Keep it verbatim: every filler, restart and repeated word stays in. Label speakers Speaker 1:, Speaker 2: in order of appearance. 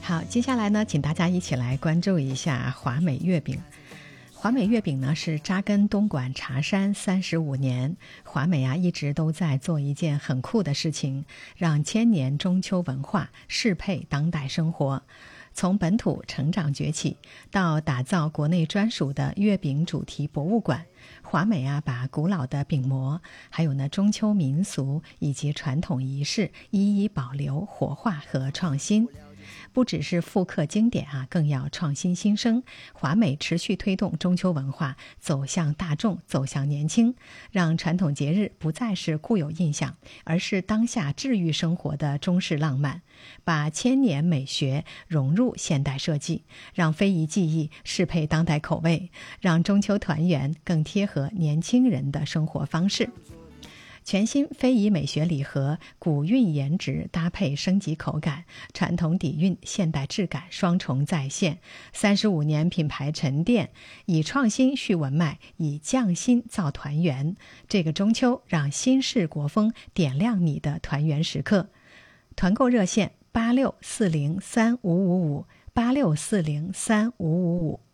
Speaker 1: 好，接下来呢，请大家一起来关注一下华美月饼。华美月饼呢是扎根东莞茶山三十五年，华美啊一直都在做一件很酷的事情，让千年中秋文化适配当代生活。从本土成长崛起到打造国内专属的月饼主题博物馆，华美啊把古老的饼模，还有呢中秋民俗以及传统仪式一一保留、活化和创新。不只是复刻经典啊，更要创新新生。华美持续推动中秋文化走向大众，走向年轻，让传统节日不再是固有印象，而是当下治愈生活的中式浪漫。把千年美学融入现代设计，让非遗技艺适配当代口味，让中秋团圆更贴合年轻人的生活方式。全新非遗美学礼盒，古韵颜值搭配升级口感，传统底蕴现代质感双重再现。三十五年品牌沉淀，以创新续文脉，以匠心造团圆。这个中秋，让新式国风点亮你的团圆时刻。团购热线八六四零三五五五八六四零三五五五。